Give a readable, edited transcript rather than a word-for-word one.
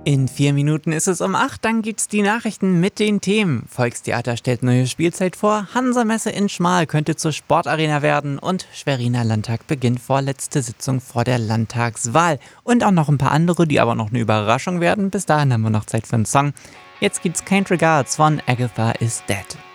In 4 Minuten ist es um 8, dann gibt's die Nachrichten mit den Themen. Volkstheater stellt neue Spielzeit vor, Hansamesse in Schmal könnte zur Sportarena werden und Schweriner Landtag beginnt vorletzte Sitzung vor der Landtagswahl. Und auch noch ein paar andere, die aber noch eine Überraschung werden. Bis dahin haben wir noch Zeit für einen Song. Jetzt gibt's Kind Regards von Agatha is Dead.